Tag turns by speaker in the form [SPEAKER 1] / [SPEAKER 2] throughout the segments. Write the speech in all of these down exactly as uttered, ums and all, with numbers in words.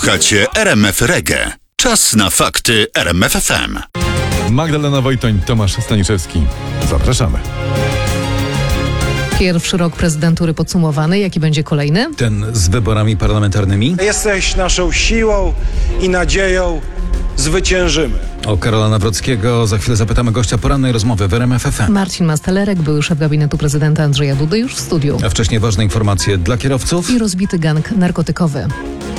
[SPEAKER 1] Słuchacie R M F Reggae. Czas na fakty R M F F M.
[SPEAKER 2] Magdalena Wojtoń, Tomasz Staniszewski. Zapraszamy.
[SPEAKER 3] Pierwszy rok prezydentury podsumowany. Jaki będzie kolejny?
[SPEAKER 4] Ten z wyborami parlamentarnymi.
[SPEAKER 5] Jesteś naszą siłą i nadzieją. Zwyciężymy.
[SPEAKER 4] O Karola Nawrockiego za chwilę zapytamy gościa porannej rozmowy w R M F F M.
[SPEAKER 3] Marcin Mastalerek, były szef gabinetu prezydenta Andrzeja Dudy, już w studiu.
[SPEAKER 4] A wcześniej ważne informacje dla kierowców.
[SPEAKER 3] I rozbity gang narkotykowy.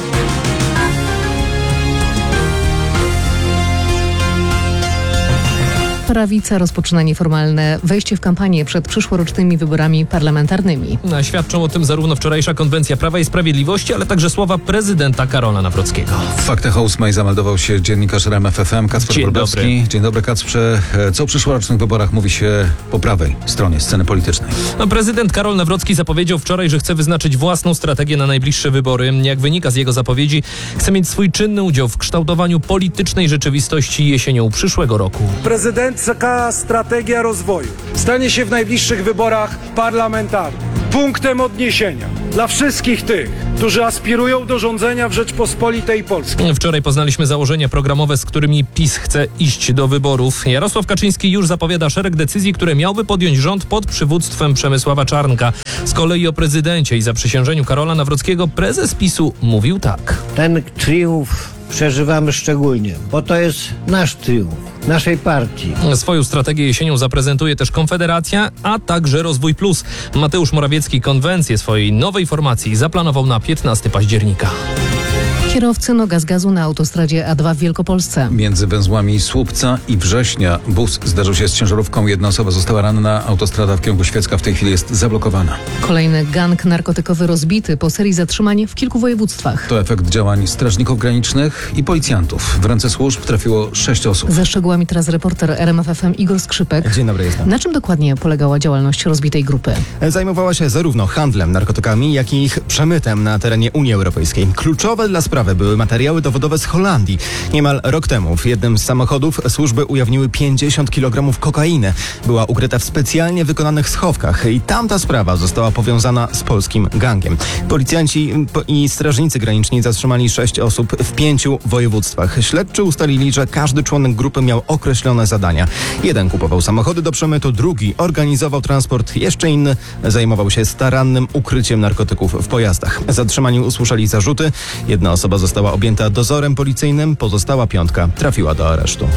[SPEAKER 3] Prawica rozpoczyna nieformalne wejście w kampanię przed przyszłorocznymi wyborami parlamentarnymi.
[SPEAKER 6] Świadczą o tym zarówno wczorajsza konwencja Prawa i Sprawiedliwości, ale także słowa prezydenta Karola Nawrockiego.
[SPEAKER 4] W faktach o ósmej zameldował się dziennikarz R M F F M Kacper
[SPEAKER 6] Dzień
[SPEAKER 4] Wróblewski.
[SPEAKER 6] dobry.
[SPEAKER 4] Dzień dobry, Kacprze. Co o przyszłorocznych wyborach mówi się po prawej stronie sceny politycznej?
[SPEAKER 6] No, prezydent Karol Nawrocki zapowiedział wczoraj, że chce wyznaczyć własną strategię na najbliższe wybory. Jak wynika z jego zapowiedzi, chce mieć swój czynny udział w kształtowaniu politycznej rzeczywistości jesienią przyszłego roku.
[SPEAKER 5] Prezydent Taka strategia rozwoju stanie się w najbliższych wyborach parlamentarnych punktem odniesienia dla wszystkich tych, którzy aspirują do rządzenia w Rzeczpospolitej Polskiej.
[SPEAKER 6] Wczoraj poznaliśmy założenia programowe, z którymi PiS chce iść do wyborów. Jarosław Kaczyński już zapowiada szereg decyzji, które miałby podjąć rząd pod przywództwem Przemysława Czarnka. Z kolei o prezydencie i zaprzysiężeniu Karola Nawrockiego prezes PiSu mówił tak.
[SPEAKER 7] Ten triumf przeżywamy szczególnie, bo to jest nasz triumf, naszej partii.
[SPEAKER 6] Swoją strategię jesienią zaprezentuje też Konfederacja, a także Rozwój Plus. Mateusz Morawiecki konwencję swojej nowej formacji zaplanował na piętnastego października.
[SPEAKER 3] Kierowcy noga z gazu na autostradzie A dwa w Wielkopolsce.
[SPEAKER 4] Między węzłami Słupca i Września bus zdarzył się z ciężarówką. Jedna osoba została ranna. Autostrada w kierunku Świecka w tej chwili jest zablokowana.
[SPEAKER 3] Kolejny gang narkotykowy rozbity po serii zatrzymań w kilku województwach.
[SPEAKER 4] To efekt działań strażników granicznych i policjantów. W ręce służb trafiło sześć osób.
[SPEAKER 3] Ze szczegółami teraz reporter R M F F M Igor Skrzypek.
[SPEAKER 8] Dzień dobry, jestem.
[SPEAKER 3] Na czym dokładnie polegała działalność rozbitej grupy?
[SPEAKER 8] Zajmowała się zarówno handlem narkotykami, jak i ich przemytem na terenie Unii Europejskiej. Kluczowe dla sprawy były materiały dowodowe z Holandii. Niemal rok temu w jednym z samochodów służby ujawniły pięćdziesiąt kilogramów kokainy. Była ukryta w specjalnie wykonanych schowkach i tamta sprawa została powiązana z polskim gangiem. Policjanci i strażnicy graniczni zatrzymali sześć osób w pięciu województwach. Śledczy ustalili, że każdy członek grupy miał określone zadania. Jeden kupował samochody do przemytu, drugi organizował transport, jeszcze inny zajmował się starannym ukryciem narkotyków w pojazdach. Zatrzymani usłyszeli zarzuty. Jedna osoba została objęta dozorem policyjnym, pozostała piątka trafiła do aresztu.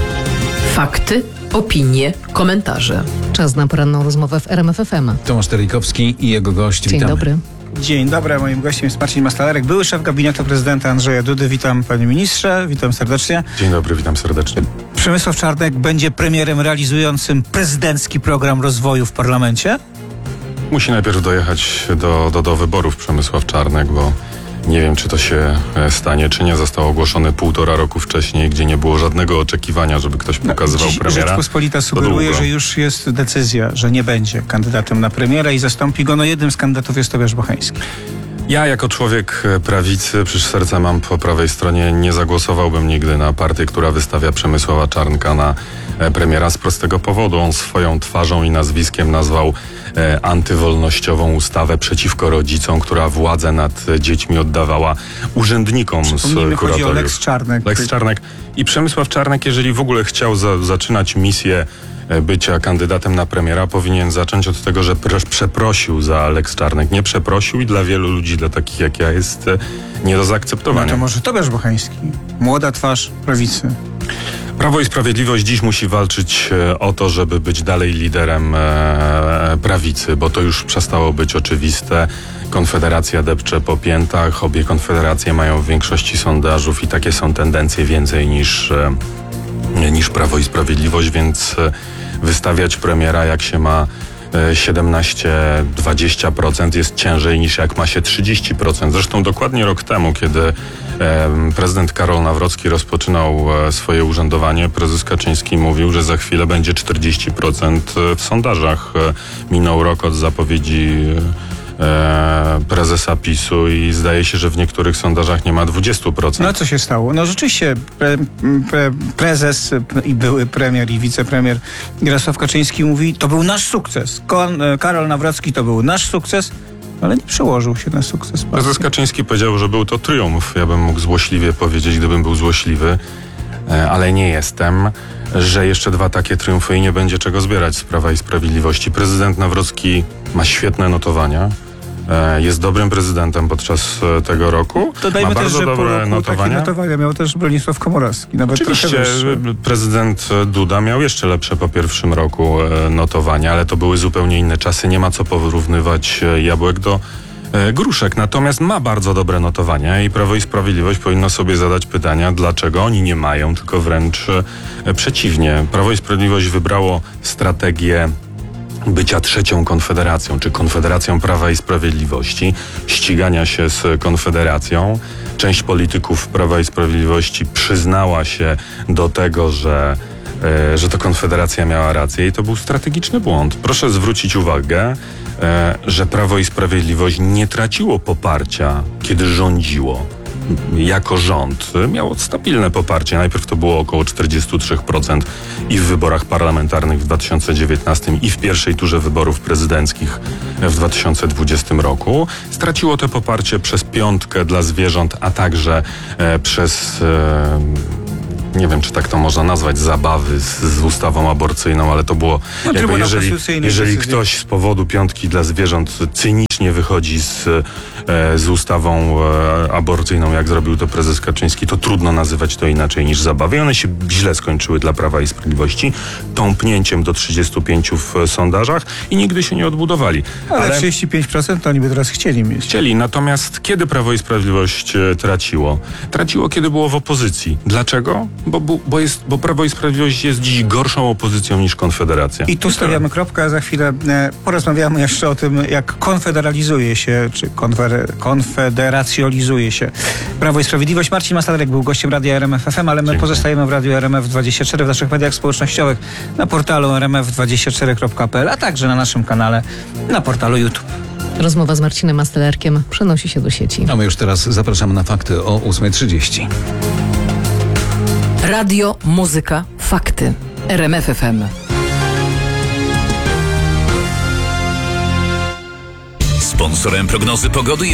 [SPEAKER 9] Fakty, opinie, komentarze.
[SPEAKER 3] Czas na poranną rozmowę w R M F F M.
[SPEAKER 4] Tomasz Telikowski i jego gość.
[SPEAKER 3] Dzień
[SPEAKER 4] Witamy.
[SPEAKER 3] dobry.
[SPEAKER 10] Dzień dobry, moim gościem jest Marcin Mastalerek, były szef gabinetu prezydenta Andrzeja Dudy. Witam panie ministrze, witam serdecznie.
[SPEAKER 2] Dzień dobry, witam serdecznie.
[SPEAKER 10] Przemysław Czarnek będzie premierem realizującym prezydencki program rozwoju w parlamencie?
[SPEAKER 2] Musi najpierw dojechać do, do, do wyborów Przemysław Czarnek, bo nie wiem, czy to się stanie, czy nie. Został ogłoszony półtora roku wcześniej, gdzie nie było żadnego oczekiwania, żeby ktoś pokazywał
[SPEAKER 10] Dziś
[SPEAKER 2] premiera.
[SPEAKER 10] Rzeczpospolita sugeruje, że już jest decyzja, że nie będzie kandydatem na premiera i zastąpi go, no jednym z kandydatów jest Tobiasz Bocheński.
[SPEAKER 2] Ja jako człowiek prawicy, przecież serce mam po prawej stronie, nie zagłosowałbym nigdy na partię, która wystawia Przemysława Czarnka na premiera z prostego powodu. On swoją twarzą i nazwiskiem nazwał e, antywolnościową ustawę przeciwko rodzicom, która władzę nad dziećmi oddawała urzędnikom z
[SPEAKER 10] Chodzi
[SPEAKER 2] kuratoriów.
[SPEAKER 10] o Lex Czarnek.
[SPEAKER 2] Lex Czarnek. I Przemysław Czarnek, jeżeli w ogóle chciał za, zaczynać misję bycia kandydatem na premiera, powinien zacząć od tego, że pr- przeprosił za Lex Czarnek. Nie przeprosił i dla wielu ludzi, dla takich jak ja, jest e, nie do zaakceptowania.
[SPEAKER 10] No to może Tobiasz Bocheński, młoda twarz prawicy.
[SPEAKER 2] Prawo i Sprawiedliwość dziś musi walczyć e, o to, żeby być dalej liderem e, prawicy, bo to już przestało być oczywiste. Konfederacja depcze po piętach, obie konfederacje mają w większości sondażów i takie są tendencje więcej niż, e, niż Prawo i Sprawiedliwość, więc e, wystawiać premiera, jak się ma siedemnaście do dwudziestu procent, jest ciężej niż jak ma się trzydzieści procent. Zresztą dokładnie rok temu, kiedy e, prezydent Karol Nawrocki rozpoczynał e, swoje urzędowanie, prezes Kaczyński mówił, że za chwilę będzie czterdzieści procent w sondażach. E, minął rok od zapowiedzi e, prezesa PiSu i zdaje się, że w niektórych sondażach nie ma dwadzieścia procent.
[SPEAKER 10] No co się stało? No rzeczywiście pre, pre, prezes i były premier i wicepremier Jarosław Kaczyński mówi, to był nasz sukces. Kon, Karol Nawrocki to był nasz sukces. ale nie przełożył się na sukces partii.
[SPEAKER 2] Prezes Kaczyński powiedział, że był to triumf. Ja bym mógł złośliwie powiedzieć, gdybym był złośliwy, e, ale nie jestem, że jeszcze dwa takie triumfy i nie będzie czego zbierać z Prawa i Sprawiedliwości. Prezydent Nawrocki ma świetne notowania. E, jest dobrym prezydentem podczas e, tego roku.
[SPEAKER 10] Dodajmy
[SPEAKER 2] ma
[SPEAKER 10] też,
[SPEAKER 2] bardzo
[SPEAKER 10] że po
[SPEAKER 2] dobre
[SPEAKER 10] roku
[SPEAKER 2] notowania.
[SPEAKER 10] takie notowania miał też Bronisław Komorowski. Nawet
[SPEAKER 2] Oczywiście
[SPEAKER 10] trochę wyższe.
[SPEAKER 2] prezydent Duda miał jeszcze lepsze po pierwszym roku e, notowania, ale to były zupełnie inne czasy. Nie ma co porównywać e, jabłek do e, gruszek. Natomiast ma bardzo dobre notowania i Prawo i Sprawiedliwość powinno sobie zadać pytania, dlaczego oni nie mają, tylko wręcz e, przeciwnie. Prawo i Sprawiedliwość wybrało strategię bycia trzecią konfederacją, czy konfederacją Prawa i Sprawiedliwości, ścigania się z Konfederacją. Część polityków Prawa i Sprawiedliwości przyznała się do tego, że, e, że to Konfederacja miała rację i to był strategiczny błąd. Proszę zwrócić uwagę, e, że Prawo i Sprawiedliwość nie traciło poparcia, kiedy rządziło. Jako rząd miało stabilne poparcie. Najpierw to było około czterdzieści trzy procent i w wyborach parlamentarnych w dwa tysiące dziewiętnastym i w pierwszej turze wyborów prezydenckich w dwa tysiące dwudziestym roku. Straciło to poparcie przez piątkę dla zwierząt, a także e, przez... E, nie wiem, czy tak to można nazwać, zabawy z, z ustawą aborcyjną, ale to było,
[SPEAKER 10] No,
[SPEAKER 2] jakby jeżeli,
[SPEAKER 10] konstytucyjny
[SPEAKER 2] jeżeli
[SPEAKER 10] decyzję.
[SPEAKER 2] ktoś z powodu piątki dla zwierząt cynicznie wychodzi z, e, z ustawą e, aborcyjną, jak zrobił to prezes Kaczyński, to trudno nazywać to inaczej niż zabawy. I one się źle skończyły dla Prawa i Sprawiedliwości, tąpnięciem do trzydziestu pięciu w sondażach i nigdy się nie odbudowali.
[SPEAKER 10] Ale trzydzieści pięć procent to oni by teraz chcieli mieć.
[SPEAKER 2] Chcieli, natomiast kiedy Prawo i Sprawiedliwość e, traciło? Traciło, kiedy było w opozycji. Dlaczego? Bo, bo, bo, jest, bo Prawo i Sprawiedliwość jest dziś gorszą opozycją niż Konfederacja.
[SPEAKER 10] I tu stawiamy kropkę, a za chwilę e, porozmawiamy jeszcze o tym, jak konfederalizuje się, czy konfer, konfederacjonalizuje się Prawo i Sprawiedliwość. Marcin Mastalerek był gościem Radia R M F F M, ale my
[SPEAKER 2] Dziękuję.
[SPEAKER 10] pozostajemy w Radiu R M F dwadzieścia cztery, w naszych mediach społecznościowych, na portalu r m f dwadzieścia cztery kropka p l, a także na naszym kanale na portalu YouTube.
[SPEAKER 3] Rozmowa z Marcinem Mastalerkiem przenosi się do sieci.
[SPEAKER 4] A my już teraz zapraszamy na fakty o ósma trzydzieści.
[SPEAKER 9] Radio, muzyka, fakty. R M F F M.
[SPEAKER 1] Sponsorem prognozy pogody